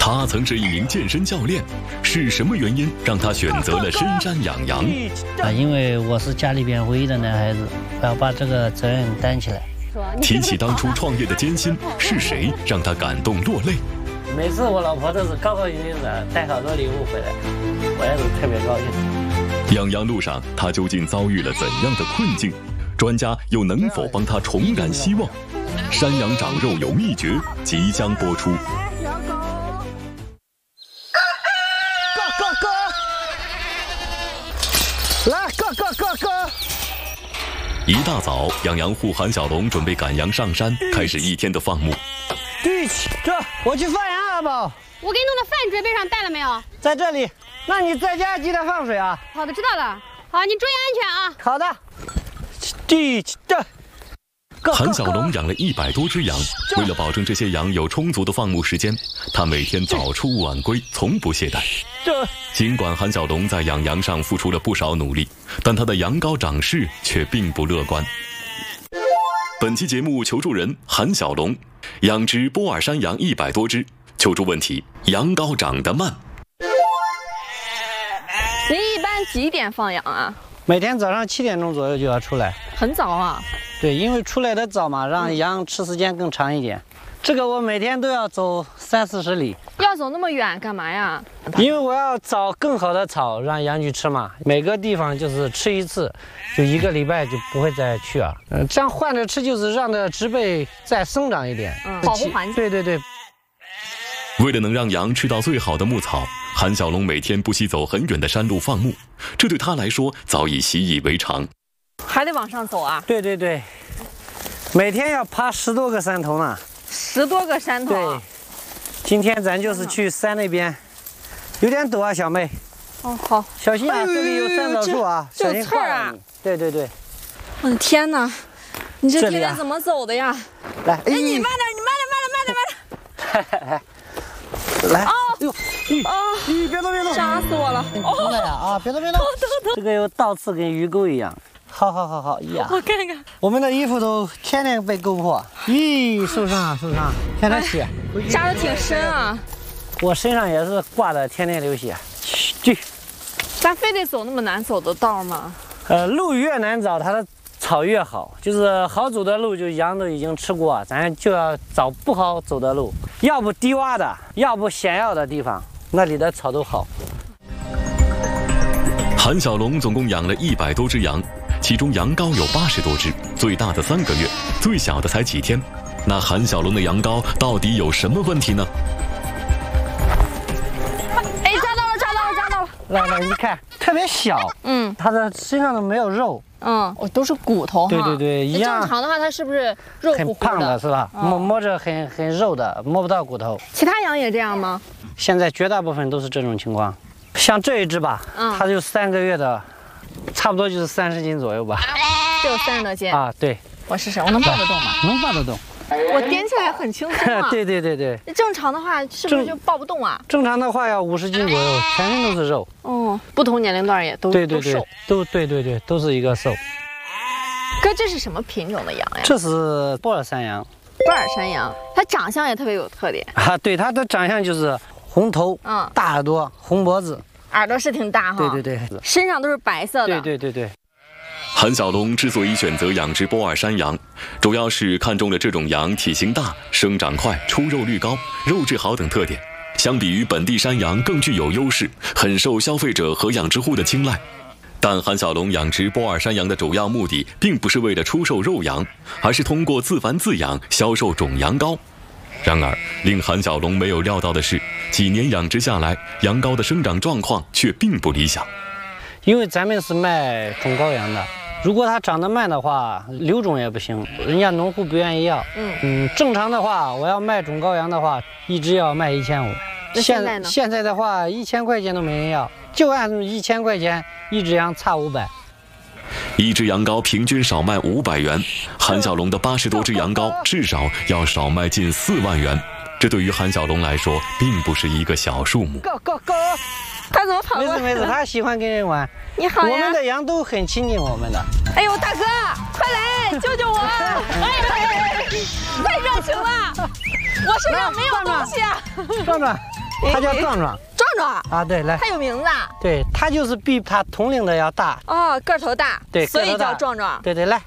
他曾是一名健身教练，是什么原因让他选择了深山养羊？ 因为我是家里边唯一的男孩子，我要把这个责任担起来。 提起当初创业的艰辛，是谁让他感动落泪？ 每次我老婆都是高高兴兴的带好多礼物回来，我也是特别高兴。 养羊路上，他究竟遭遇了怎样的困境？专家又能否帮他重燃希望？山羊长肉有秘诀，即将播出。 来，go！ 一大早，养羊户韩小龙准备赶羊上山，开始一天的放牧。 这，我去放羊好不好？ 我给你弄的饭准备上带了没有？ 在这里。那你在家记得放水啊。 好的，知道了。好，你注意安全啊。 好的。 韩小龙养了100多只羊，为了保证这些羊有充足的放牧时间，他每天早出晚归，从不懈怠。尽管韩小龙在养羊上付出了不少努力，但他的羊羔长势却并不乐观。本期节目求助人韩小龙，养殖波尔山羊100多只，求助问题：羊羔长得慢。 您一般几点放羊啊？ 每天早上7点钟左右就要出来。 很早啊。 对，因为出来的早嘛，让羊吃时间更长一点。这个我每天都要走30-40里。 要走那么远干嘛呀？ 因为我要找更好的草让羊去吃嘛。每个地方就是吃一次，就1个礼拜就不会再去啊。这样换着吃就是让的植被再生长一点， 保护环境。 对。 为了能让羊吃到最好的牧草，韩小龙每天不惜走很远的山路放牧，这对他来说早已习以为常。 还得往上走啊？ 对，每天要爬10多个山头呢。 10多个山头。 对，今天咱就是去山那边，有点陡啊，小妹。 哦，好， 小心啊，这里有山枣树啊，小心挂了你。对。 我的天哪，你这天天怎么走的呀？ 来， 哎，你慢点。 来， 别动！扎死我了！ 出来呀！别动！这个有倒刺，跟鱼钩一样。好呀！ 我看看， 我们的衣服都天天被勾破。咦，受伤，看它血， 扎得挺深啊。 我身上也是挂的，天天流血。 咱非得走那么难走的道吗？ 路越难找，它的草越好。就是好走的路，就羊都已经吃过，咱就要找不好走的路，要不低洼的，要不险要的地方，那里的草都好。 韩小龙总共养了100多只羊，其中羊羔有80多只，最大的3个月，最小的才几天。那韩小龙的羊羔到底有什么问题呢？ 哎，抓到了！ 来，你看，特别小，它的身上都没有肉， 都是骨头哈。 对，一样。 正常的话，它是不是肉乎乎的？ 很胖的是吧？摸着很肉的，摸不到骨头。 其他羊也这样吗？ 现在绝大部分都是这种情况。像这一只吧，它就3个月的，差不多就是30斤左右吧。 就30多斤啊？对。 我试试，我能抱得动吗？ 能抱得动。 我掂起来很轻松啊。 对。 正常的话是不是就抱不动啊？ 正常的话要50斤左右，全身都是肉。 不同年龄段也都瘦。 对，都是一个瘦。 哥，这是什么品种的羊呀？ 这是波尔山羊。 波尔山羊，它长相也特别有特点啊。对，它的长相就是红头，大耳朵，红脖子， 耳朵是挺大哈。 对， 身上都是白色的。 对。 韩小龙之所以选择养殖波尔山羊，主要是看中了这种羊体型大、生长快、出肉率高、肉质好等特点，相比于本地山羊更具有优势，很受消费者和养殖户的青睐。但韩小龙养殖波尔山羊的主要目的并不是为了出售肉羊，而是通过自繁自养销售种羊羔。然而，令韩小龙没有料到的是，几年养殖下来，羊羔的生长状况却并不理想。 因为咱们是卖种羔羊的，如果它长得慢的话，留种也不行，人家农户不愿意要。正常的话，我要卖种羔羊的话，一只要卖1500。 那现在呢？ 现在的话，1000块钱都没人要，就按1000块钱一只羊差500。 一只羊羔平均少卖500元，韩小龙的80多只羊羔至少要少卖近4万元，这对于韩小龙来说并不是一个小数目。 Go！ 他怎么跑过来？ 没事，他喜欢跟人玩。 你好呀。 我们的羊都很亲近我们的。 哎呦，大哥，快来救救我！哎，太热情了，我身上没有东西啊。 壮壮， 它叫壮壮。 壮壮啊，对，来， 它有名字啊？ 对，它就是比它同龄的要大。 哦，个头大， 对， 所以个头大叫壮壮。 对对，来，